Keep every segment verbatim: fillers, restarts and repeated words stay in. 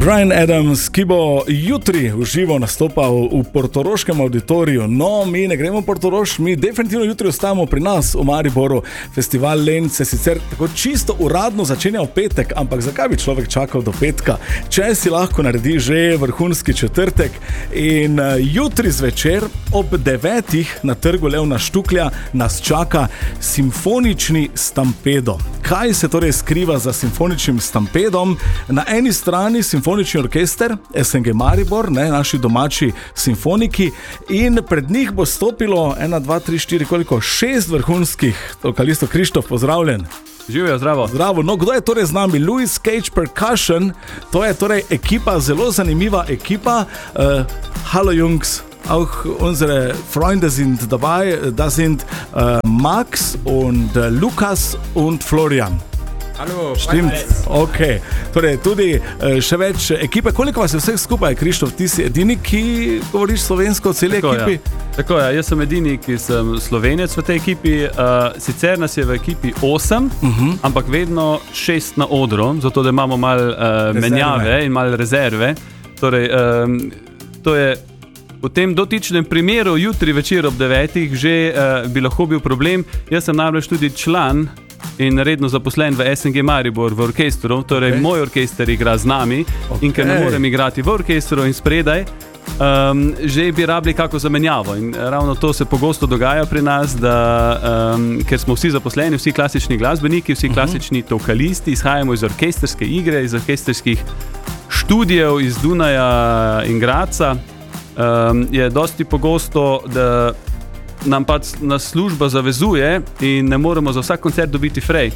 Bryan Adams, ki bo jutri v živo nastopal v portoroškem auditoriju. No, mi ne gremo v Portorož, mi definitivno jutri ostajamo pri nas v Mariboru. Festival Lent se sicer tako čisto uradno začenja v petek, ampak zakaj bi človek čakal do petka, če si lahko naredi že vrhunski četrtek. In jutri zvečer ob devetih na trgu Levna Štuklja nas čaka simfonični stampedo. Kaj se torej skriva za simfoničnim stampedom? Na eni strani simfonični orkester S N G Maribor, ne, naši domači simfoniki, in pred njih bo stopilo ena, dva, tri, štiri, koliko? Šest vrhunskih vokalistov. Krištof, pozdravljen. Živijo, zdravo. Zdravo. No, kdo je torej z nami? Louis Cage Percussion, to je torej ekipa, zelo zanimiva ekipa. Uh, Hallo Jungs. Auch unsere Freunde sind dabei, das sind uh, Max und uh, Lukas und Florian. Hallo, Stimmt, ok. Torej, tudi uh, še več ekipe. Koliko vas je vseh skupaj, Krištof? Ti si edini, ki govoriš slovensko v celi Tako, ekipi? Ja. Tako je, jaz sem edini, ki sem Slovenec v tej ekipi. Uh, sicer nas je v ekipi osem, uh-huh. ampak vedno šest na odru, zato da imamo malo uh, menjave in malo rezerve. Torej, um, to je v tem dotičnem primeru jutri večer ob devetih že uh, bi lahko bil problem. Jaz sem namreč tudi član in redno zaposlen v S N G Maribor v orkestru, torej okay. Moj orkester igra z nami okay. In ker ne morem igrati v orkestru in spredaj, um, že bi rabili kako zamenjavo. In ravno to se pogosto dogaja pri nas, da, um, ker smo vsi zaposleni, vsi klasični glasbeniki, vsi klasični vokalisti, izhajamo iz orkesterske igre, iz orkesterskih študijev, iz Dunaja in Graca. Um, je dosti pogosto, da nam pač nas služba zavezuje in ne moremo za vsak koncert dobiti frej.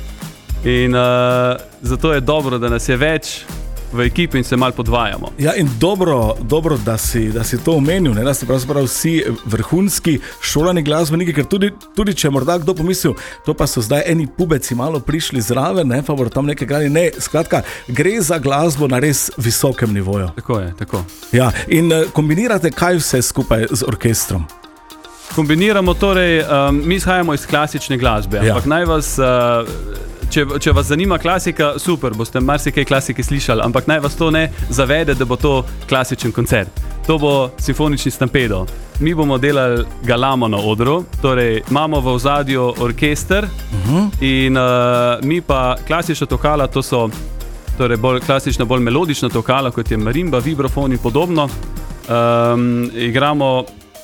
In uh, zato je dobro, da nas je več v ekipi in se malo podvajamo. Ja, in dobro, dobro da, si, da si to omenil, ne? Da ste pravzaprav vsi vrhunski šolani glasbeniki, ker tudi, tudi če morda kdo pomislil, to pa so zdaj eni pubeci malo prišli zraven, ne, pa bodo tam nekaj grali. Ne, skratka, gre za glasbo na res visokem nivoju. Tako je, tako. Ja, in kombinirate kaj vse skupaj z orkestrom? Kombiniramo torej, um, mi izhajamo iz klasične glasbe, ja. Ampak naj vas... Uh, Če, če vas zanima klasika, super, boste marsikaj klasike slišali, ampak naj vas to ne zavede, da bo to klasičen koncert. To bo simfonični stampedo. Mi bomo delali galamo na odru, torej imamo v ozadju orkester uh-huh. in uh, mi pa klasična tokala, to so torej bolj klasična, bolj melodična tokala, kot je marimba, vibrafon in podobno. Um, igramo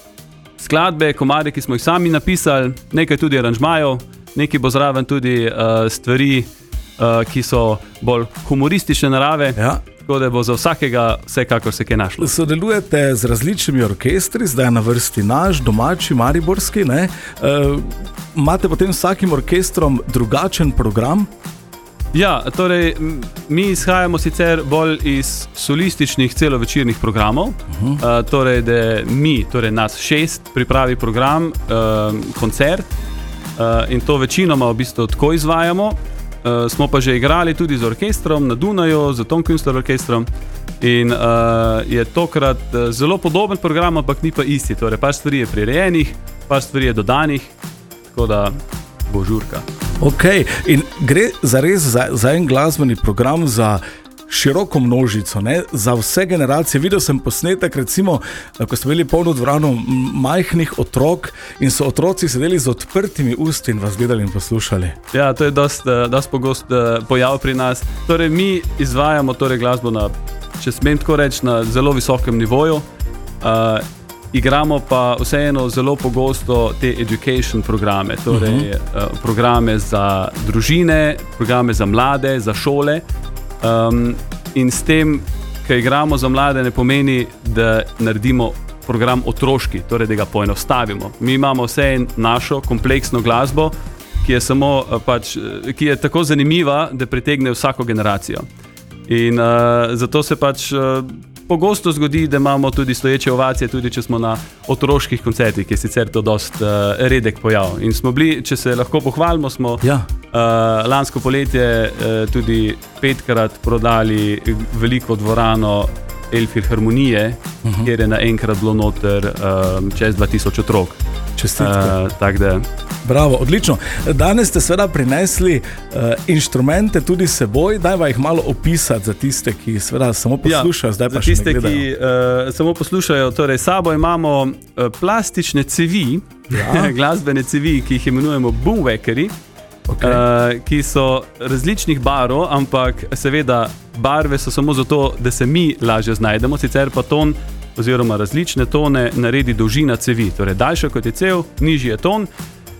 skladbe, komade, ki smo jih sami napisali, nekaj tudi aranžmajev. Nekaj bo zraven tudi uh, stvari, uh, ki so bolj humoristične narave, ja. Tako da bo za vsakega vsekakor se kaj našlo. Sodelujete z različnimi orkestri, zdaj na vrsti naš, domači, mariborski, ne? Uh, imate potem vsakim orkestrom drugačen program? Ja, torej mi izhajamo sicer bolj iz solističnih celovečernih programov, uh-huh. uh, torej da mi, torej nas šest, pripravi program, uh, koncert. Uh, in to večinoma v bistvu tako izvajamo. Uh, smo pa že igrali tudi z orkestrom na Dunaju, z Tonkunstler orkestrom in uh, je tokrat uh, zelo podoben program, ampak ni pa isti. Torej, par stvari je prirejenih, par stvari je dodanih, tako da bo žurka. Ok, in gre zares za, za en glasbeni program za široko množico, ne? Za vse generacije. Videl sem posnetek, recimo, ko ste imeli polno dvorano majhnih otrok in so otroci sedeli z odprtimi usti in vas gledali in poslušali. Ja, to je dost, dost pogost pojav pri nas. Torej, mi izvajamo torej glasbo na, če smem tako reči, na zelo visokem nivoju. Uh, igramo pa vseeno zelo pogosto te education programe, torej uh-huh. uh, programe za družine, programe za mlade, za šole. Um, in s tem, ko igramo za mlade, ne pomeni, da naredimo program otroški, torej da ga poenostavimo. Mi imamo vse našo kompleksno glasbo, ki je, samo, pač, ki je tako zanimiva, da pritegne vsako generacijo. In uh, zato se pač uh, pogosto zgodi, da imamo tudi stoječe ovacije, tudi če smo na otroških koncertih, ki je sicer to dost uh, redek pojav. In smo bili, če se lahko pohvalimo, smo ja. uh, lansko poletje uh, tudi petkrat prodali veliko dvorano Elfilharmonije, uh-huh. kjer je naenkrat bilo noter uh, čez dva tisoč otrok. Čestitke. Uh, tak da Bravo, odlično. Danes ste seveda prinesli uh, inštrumente tudi seboj, dajva jih malo opisati za tiste, ki seveda samo poslušajo, ja, zdaj pa še tiste, ne gledajo. Ki uh, samo poslušajo, torej sabo imamo uh, plastične cevi, ja. glasbene cevi, ki jih imenujemo boomwhackeri, okay. uh, ki so različnih barv, ampak seveda barve so samo zato, da se mi lažje znajdemo, sicer pa ton oziroma različne tone naredi dolžina cevi, torej daljša kot je cev, nižji je ton.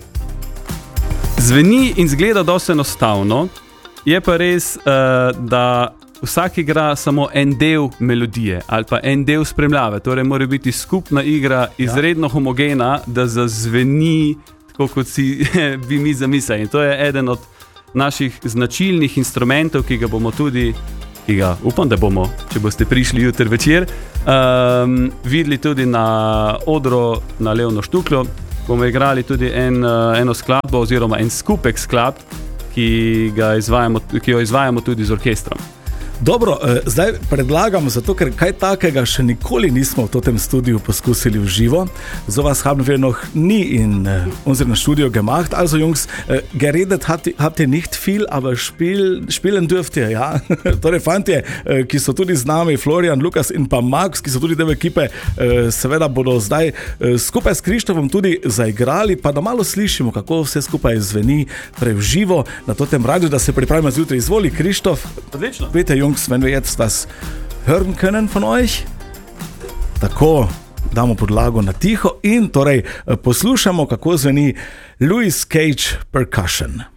Zveni in zgleda dosti enostavno, je pa res, uh, da vsak igra samo en del melodije ali pa en del spremljave, torej mora biti skupna igra izredno ja. homogena, da zazveni tako, kot si bi mi zamislili. In to je eden od naših značilnih instrumentov, ki ga bomo tudi, ki ga upam, da bomo, če boste prišli jutri večer, um, videli tudi na odru na Leono Štukljo. Bomo igrali tudi en, eno skladbo oziroma en skupek skladb, ki, ga izvajamo, ki jo izvajamo tudi z orkestrom. Dobro, eh, zdaj predlagam, zato ker kaj takega še nikoli nismo v tem studiu poskusili v živo. So was haben wir noch nie in äh, unserem Studio gemacht. Also Jungs, äh, geredet habt, habt ihr nicht viel, aber spiel, spielen dürft ihr, ja. Torej fantje, äh, ki so tudi z nami, Florian, Lukas in pa Max, ki so tudi del ekipe, äh, seveda bodo zdaj äh, skupaj s Krištofom tudi zaigrali, pa da malo slišimo, kako vse skupaj zveni prej v živo na tem radiju, da se pripravimo zjutraj. Izvoli, Krištof. Odlično. Bitte, Jungs, wenn wir jetzt was hören können von euch, tako damo podlago na tiho in torej poslušamo, kako zveni Louis Cage Percussion.